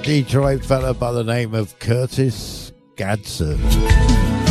Detroit fella by the name of Curtis Gadsden.